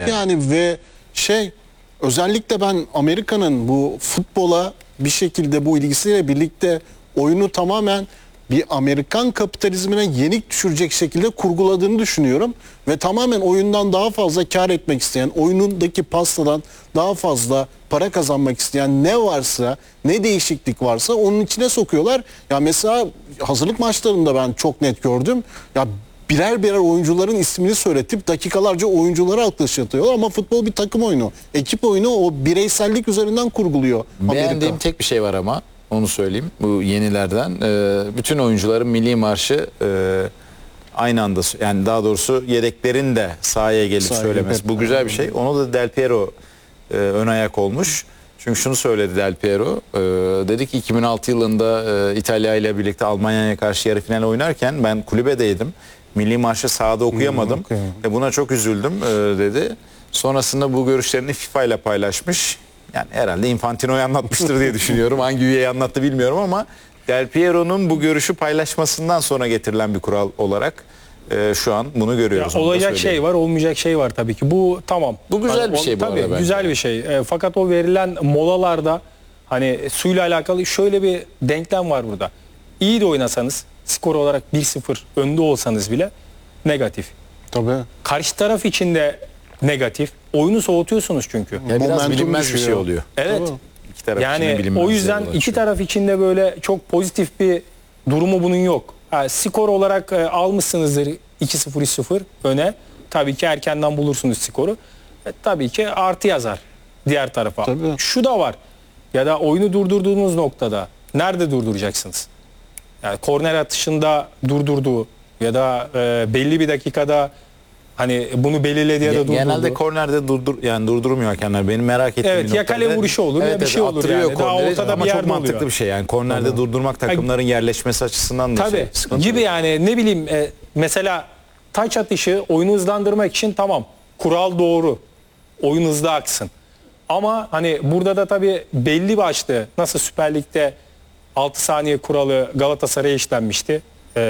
yani ve özellikle ben Amerika'nın bu futbola bir şekilde bu ilgisiyle birlikte oyunu tamamen bir Amerikan kapitalizmine yenik düşürecek şekilde kurguladığını düşünüyorum. Ve tamamen oyundan daha fazla kar etmek isteyen, oyunundaki pastadan daha fazla para kazanmak isteyen ne varsa, ne değişiklik varsa onun içine sokuyorlar. Ya mesela hazırlık maçlarında ben çok net gördüm. Ya birer birer oyuncuların ismini söyletip dakikalarca oyuncuları alkışlatıyorlar ama futbol bir takım oyunu. Ekip oyunu, o bireysellik üzerinden kurguluyor Amerika. Beğendiğim tek bir şey var ama onu söyleyeyim bu yenilerden. Bütün oyuncuların milli marşı aynı anda, yani daha doğrusu yedeklerin de sahaya gelip söylemesi. Bu güzel bir şey. Onu da Del Piero ön ayak olmuş. Çünkü şunu söyledi Del Piero. Dedi ki 2006 yılında İtalya ile birlikte Almanya'ya karşı yarı final oynarken ben kulübedeydim. Milli marşı sahada okuyamadım. Buna çok üzüldüm dedi. Sonrasında bu görüşlerini FIFA ile paylaşmış. Yani herhalde Infantino'yu anlatmıştır diye düşünüyorum. Hangi üyeyi anlattı bilmiyorum ama Del Piero'nun bu görüşü paylaşmasından sonra getirilen bir kural olarak şu an bunu görüyoruz. Ya, olacak şey var, olmayacak şey var tabii ki. Bu tamam. Bu güzel bir şey bu tabii, arada. Güzel bir şey. Fakat o verilen molalarda hani suyla alakalı şöyle bir denklem var burada. İyi de oynasanız, skor olarak 1-0 önde olsanız bile negatif. Tabii. Karşı taraf için de negatif. Oyunu soğutuyorsunuz çünkü. Ya biraz Momentum bilinmez bir şey düşüyor. oluyor. Evet. Tabii. İki taraf için de Yani bilinmez o yüzden şeyler iki açıyor. taraf için de böyle çok pozitif bir durumu bunun yok. Yani skor olarak almışsınızdır 2-0 3-0 öne. Tabii ki erkenden bulursunuz skoru. Tabii ki artı yazar diğer tarafa. Tabii. Şu da var. Ya da oyunu durdurduğunuz noktada nerede durduracaksınız? Yani korner atışında durdurduğu ya da belli bir dakikada hani bunu belirledi ya da durdurdu. Genelde kornerde durdurmuyor hakemler. Benim merak ettiğim Evet, bir ya noktada. kale vuruşu olur ya bir şey olur attırıyor yani. Daha korneri ortada ama bir çok yerde mantıklı oluyor. bir şey yani. Kornerde durdurmak takımların yerleşmesi açısından da Tabii sıkıntı. gibi yani ne bileyim mesela taç atışı oyunu hızlandırmak için tamam kural doğru. Oyun hızlı aksın. Ama hani burada da tabii belli başlı nasıl Süper Lig'de 6 saniye kuralı Galatasaray'a işlenmişti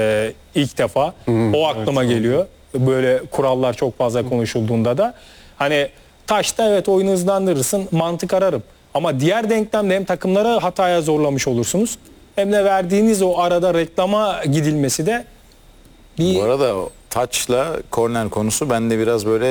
ilk defa. O aklıma geliyor. Böyle kurallar çok fazla konuşulduğunda da. Hani taşta evet oyunu hızlandırırsın mantık ararım. Ama diğer denklemde hem takımları hataya zorlamış olursunuz. Hem de verdiğiniz o arada reklama gidilmesi de Bu arada taçla korner konusu bende biraz böyle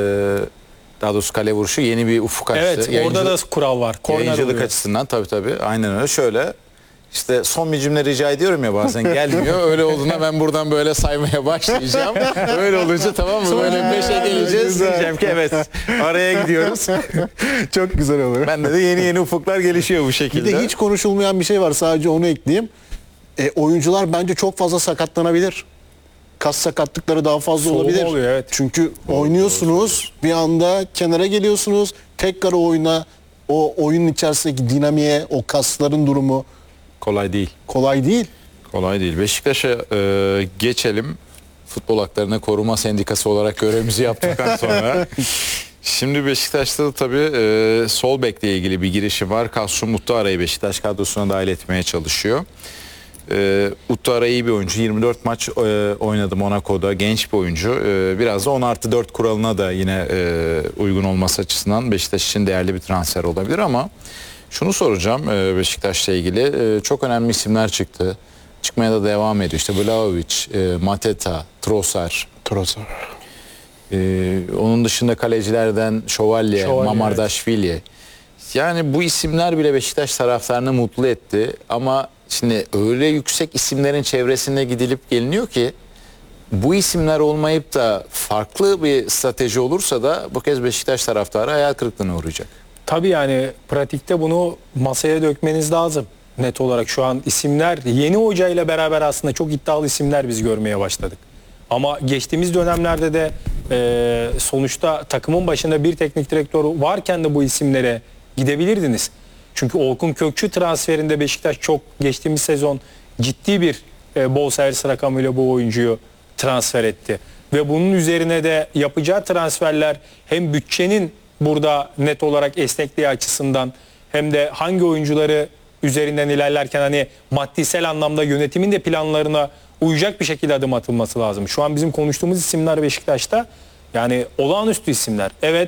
daha doğrusu kale vuruşu yeni bir ufuk açtı. evet orada da kural var. Korner Yayıncılık oluyor. açısından tabii aynen öyle. Şöyle işte son bir cümle rica ediyorum ya bazen gelmiyor. Öyle olduğuna ben buradan böyle saymaya başlayacağım. Öyle olunca tamam mı? Böyle 5'e geleceğiz. Diyeceğim ki evet araya gidiyoruz. Çok güzel oluyor. Bende de yeni ufuklar gelişiyor bu Bir şekilde. de hiç konuşulmayan bir şey var, sadece onu ekleyeyim. Oyuncular bence çok fazla sakatlanabilir. Kas sakatlıkları daha fazla Soğuma olabilir. oluyor, evet. Çünkü oynuyorsunuz, bir anda kenara geliyorsunuz, tekrar oyuna, o oyunun içerisindeki dinamiğe, o kasların durumu Kolay değil. kolay değil. Kolay değil. Beşiktaş'a geçelim. Futbol Haklarını Koruma Sendikası olarak görevimizi yaptıktan sonra. Şimdi Beşiktaş'ta da tabii sol bekle ilgili bir girişi var. Kasım Mutluara'yı Beşiktaş kadrosuna dahil etmeye çalışıyor. Utara iyi bir oyuncu. 24 maç oynadı Monaco'da. Genç bir oyuncu. Biraz da 10+4 kuralına da yine uygun olması açısından Beşiktaş için değerli bir transfer olabilir ama şunu soracağım Beşiktaş'la ilgili. Çok önemli isimler çıktı. Çıkmaya da devam ediyor. İşte Vlahovic, Mateta, Trossard. Onun dışında kalecilerden Şövalye, Mamardashvili. Yani bu isimler bile Beşiktaş taraftarını mutlu etti. Ama şimdi öyle yüksek isimlerin çevresinde gidilip geliniyor ki bu isimler olmayıp da farklı bir strateji olursa da bu kez Beşiktaş taraftarı hayal kırıklığına uğrayacak. Tabii yani pratikte bunu masaya dökmeniz lazım. Net olarak şu an isimler yeni hocayla beraber aslında çok iddialı isimler biz görmeye başladık. Ama geçtiğimiz dönemlerde de sonuçta takımın başında bir teknik direktör varken de bu isimlere gidebilirdiniz. Çünkü Orkun Kökçü transferinde Beşiktaş çok geçtiğimiz sezon ciddi bir bonservis rakamıyla bu oyuncuyu transfer etti. Ve bunun üzerine de yapacağı transferler hem bütçenin burada net olarak esnekliği açısından hem de hangi oyuncuları üzerinden ilerlerken hani maddisel anlamda yönetimin de planlarına uyacak bir şekilde adım atılması lazım. Şu an bizim konuştuğumuz isimler Beşiktaş'ta yani olağanüstü isimler. Evet